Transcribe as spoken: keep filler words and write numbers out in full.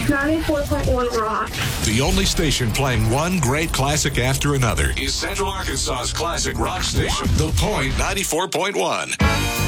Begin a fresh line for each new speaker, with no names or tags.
ninety-four point one Rock.
The only station playing one great classic after another is Central Arkansas's classic rock station, The Point ninety-four point one.